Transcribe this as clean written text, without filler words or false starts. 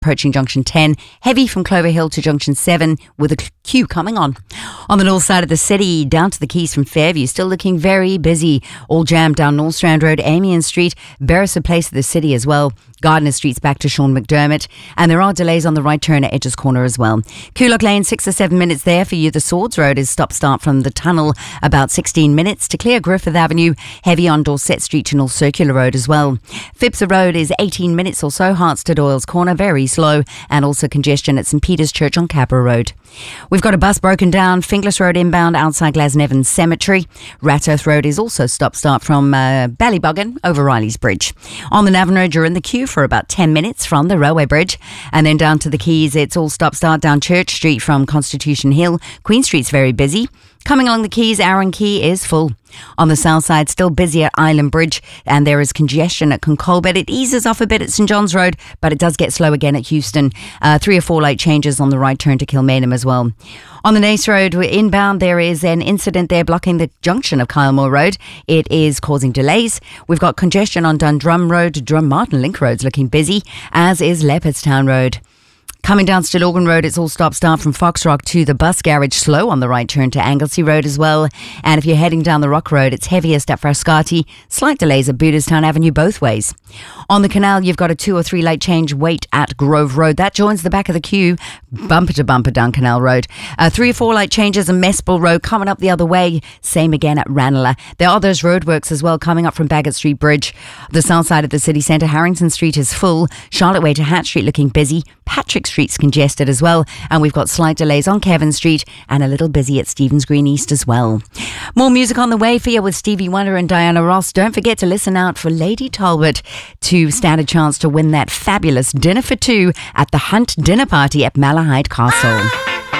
approaching Junction 10. Heavy from Clover Hill to Junction 7 with a queue coming on. On the north side of the city, down to the Keys from Fairview, still looking very busy. All jammed down North Strand Road, Amiens Street, Beresford Place of the city as well. Gardner Street's back to Sean McDermott. And there are delays on the right turn at Edges Corner as well. Coolock Lane, 6 or 7 minutes there for you. The Swords Road is stop-start from the tunnel, about 16 minutes. To clear Griffith Avenue, heavy on Dorset Street to North Circular Road as well. Phipps Road is 18 minutes or so. Hearts to Doyle's Corner, very slow. And also congestion at St Peter's Church on Cabra Road. We've got a bus broken down. Finglas Road inbound outside Glasnevin Cemetery. Ratearth Road is also stop-start from Ballybuggan over Riley's Bridge. On the Navan Road, you're in the queue for about 10 minutes from the railway bridge. And then down to the Keys, it's all stop-start down Church Street from Constitution Hill. Queen Street's very busy. Coming along the Keys, Arran Quay is full. On the south side, still busy at Island Bridge, and there is congestion at Concolbet. It eases off a bit at St John's Road, but it does get slow again at Houston. 3 or 4 light changes on the right turn to Kilmainham as well. On the Naas Road, we're inbound. There is an incident there blocking the junction of Kylemore Road. It is causing delays. We've got congestion on Dundrum Road. Drummartin Link Road's looking busy, as is Leopardstown Road. Coming down Stillorgan Road, it's all stop-start from Foxrock to the bus garage, slow on the right turn to Anglesey Road as well. And if you're heading down the Rock Road, it's heaviest at Frascati. Slight delays at Booterstown Avenue both ways. On the canal, you've got a 2 or 3 light change wait at Grove Road. That joins the back of the queue, bumper to bumper down Canal Road. 3 or 4 light changes at Mespel Road, coming up the other way. Same again at Ranelagh. There are those roadworks as well coming up from Bagot Street Bridge. The south side of the city centre, Harrington Street is full. Charlotte Way to Hatch Street looking busy. Patrick Street's congested as well, and we've got slight delays on Kevin Street and a little busy at Stevens Green East as well. More music on the way for you with Stevie Wonder and Diana Ross. Don't forget to listen out for Lady Talbot to stand a chance to win that fabulous dinner for 2 at the Hunt Dinner Party at Malahide Castle.